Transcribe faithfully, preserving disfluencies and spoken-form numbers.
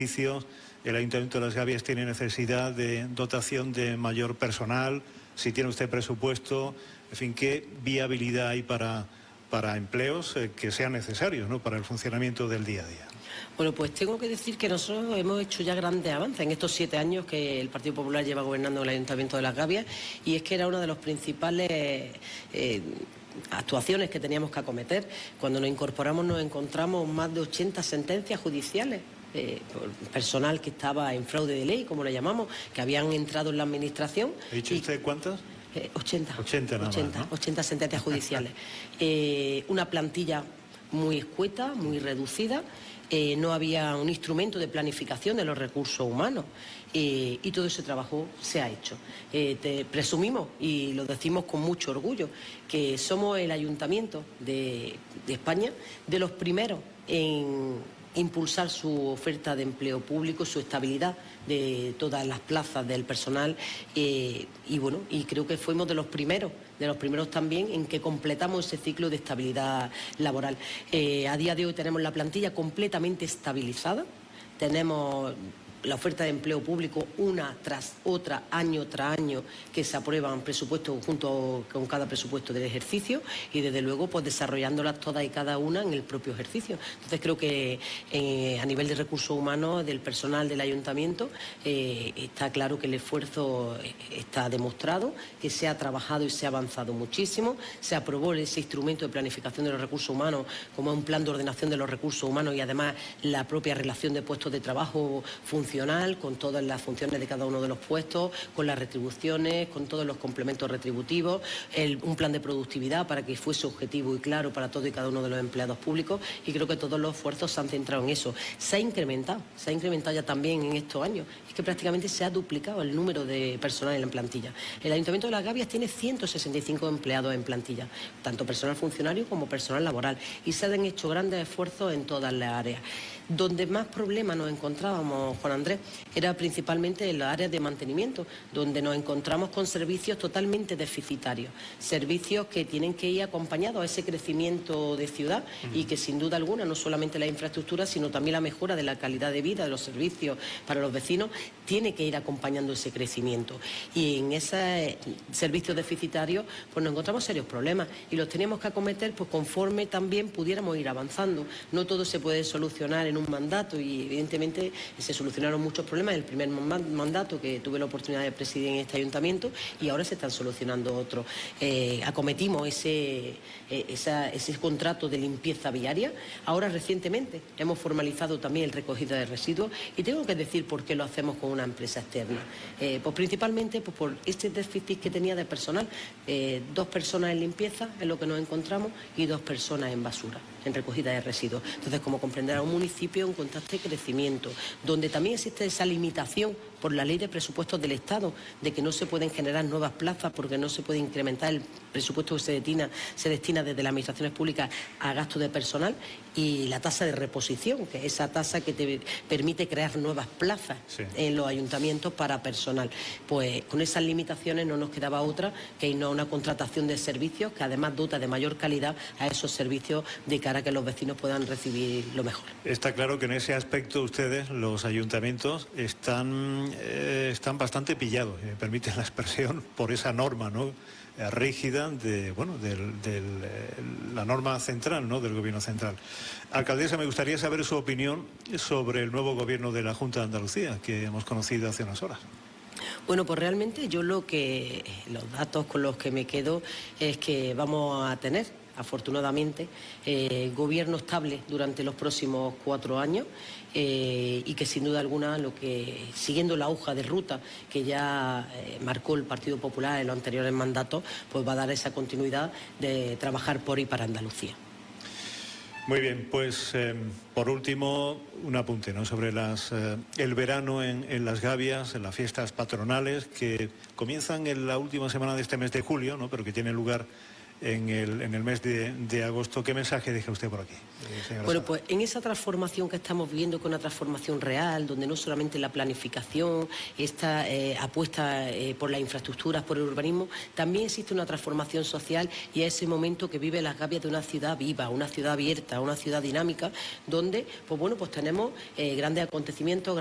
El Ayuntamiento de Las Gavias tiene necesidad de dotación de mayor personal, si tiene usted presupuesto, en fin, ¿qué viabilidad hay para, para empleos eh, que sean necesarios, ¿no?, para el funcionamiento del día a día? Bueno, pues tengo que decir que nosotros hemos hecho ya grandes avances en estos siete años que el Partido Popular lleva gobernando el Ayuntamiento de Las Gavias, y es que era una de las principales eh, actuaciones que teníamos que acometer. Cuando nos incorporamos nos encontramos más de ochenta sentencias judiciales. Eh, personal que estaba en fraude de ley, como le llamamos, que habían entrado en la administración. ¿Ha dicho usted cuántas? Eh, ochenta. ochenta nada ochenta, más, ¿no? ochenta sentencias judiciales. Eh, una plantilla muy escueta, muy reducida. Eh, no había un instrumento de planificación de los recursos humanos, eh, y todo ese trabajo se ha hecho. Eh, te presumimos, y lo decimos con mucho orgullo, que somos el ayuntamiento de, de España de los primeros en impulsar su oferta de empleo público, su estabilidad de todas las plazas del personal, eh, y bueno, y creo que fuimos de los primeros, de los primeros también en que completamos ese ciclo de estabilidad laboral. Eh, a día de hoy tenemos la plantilla completamente estabilizada, tenemos la oferta de empleo público una tras otra, año tras año, que se aprueban presupuestos junto con cada presupuesto del ejercicio, y desde luego pues desarrollándolas todas y cada una en el propio ejercicio. Entonces creo que eh, a nivel de recursos humanos del personal del ayuntamiento eh, está claro que el esfuerzo está demostrado, que se ha trabajado y se ha avanzado muchísimo. Se aprobó ese instrumento de planificación de los recursos humanos como un plan de ordenación de los recursos humanos, y además la propia relación de puestos de trabajo funcional, con todas las funciones de cada uno de los puestos, con las retribuciones, con todos los complementos retributivos, el, un plan de productividad para que fuese objetivo y claro para todo y cada uno de los empleados públicos, y creo que todos los esfuerzos se han centrado en eso. Se ha incrementado, se ha incrementado ya también en estos años, es que prácticamente se ha duplicado el número de personal en la plantilla. El Ayuntamiento de Las Gavias tiene ciento sesenta y cinco empleados en plantilla, tanto personal funcionario como personal laboral, y se han hecho grandes esfuerzos en todas las áreas. Donde más problemas nos encontrábamos, Juan Andrés, era principalmente en las áreas de mantenimiento, donde nos encontramos con servicios totalmente deficitarios, servicios que tienen que ir acompañados a ese crecimiento de ciudad, uh-huh. y que sin duda alguna, no solamente la infraestructura, sino también la mejora de la calidad de vida de los servicios para los vecinos, tiene que ir acompañando ese crecimiento. Y en esos servicios deficitarios pues nos encontramos serios problemas, y los teníamos que acometer pues conforme también pudiéramos ir avanzando. No todo se puede solucionar en un mandato, y evidentemente se solucionaron muchos problemas en el primer mandato que tuve la oportunidad de presidir en este ayuntamiento, y ahora se están solucionando otros. Eh, acometimos ese, eh, esa, ese contrato de limpieza viaria. Ahora recientemente hemos formalizado también el recogido de residuos, y tengo que decir por qué lo hacemos con una empresa externa. Eh, pues principalmente pues por este déficit que tenía de personal. Eh, dos personas en limpieza es lo que nos encontramos, y dos personas en basura, en recogida de residuos. Entonces, como comprenderá, un municipio en constante crecimiento, donde también existe esa limitación por la ley de presupuestos del Estado, de que no se pueden generar nuevas plazas porque no se puede incrementar el presupuesto que se destina, se destina desde las administraciones públicas a gasto de personal, y la tasa de reposición, que es esa tasa que te permite crear nuevas plazas, sí, en los ayuntamientos para personal. Pues con esas limitaciones no nos quedaba otra que irnos a una contratación de servicios que además dota de mayor calidad a esos servicios de cara a que los vecinos puedan recibir lo mejor. Está claro que en ese aspecto ustedes, los ayuntamientos, están, eh, están bastante pillados, si me permiten la expresión, por esa norma, ¿no?, rígida de, bueno, del, del, la norma central, ¿no?, del Gobierno central. Alcaldesa, me gustaría saber su opinión sobre el nuevo Gobierno de la Junta de Andalucía, que hemos conocido hace unas horas. Bueno, pues realmente yo lo que, los datos con los que me quedo es que vamos a tener, afortunadamente, eh, gobierno estable durante los próximos cuatro años, eh, y que sin duda alguna, lo que siguiendo la hoja de ruta que ya eh, marcó el Partido Popular en los anteriores mandatos, pues va a dar esa continuidad de trabajar por y para Andalucía. Muy bien, pues eh, por último un apunte, ¿no?, sobre las, eh, el verano en, en Las Gavias, en las fiestas patronales que comienzan en la última semana de este mes de julio, ¿no?, pero que tienen lugar en el, en el mes de, de agosto. ¿Qué mensaje deja usted por aquí, señora Bueno, Sala? pues en esa transformación que estamos viviendo, con una transformación real, donde no solamente la planificación, esta eh, apuesta eh, por las infraestructuras, por el urbanismo, también existe una transformación social, y es ese momento que vive Las Gavias de una ciudad viva, una ciudad abierta, una ciudad dinámica, donde pues bueno, pues tenemos eh, grandes acontecimientos,